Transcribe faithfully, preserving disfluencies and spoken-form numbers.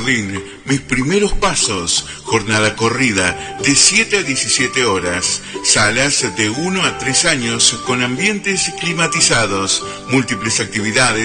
Jardín, mis primeros pasos, jornada corrida de siete a diecisiete horas, salas de uno a tres años con ambientes climatizados, múltiples actividades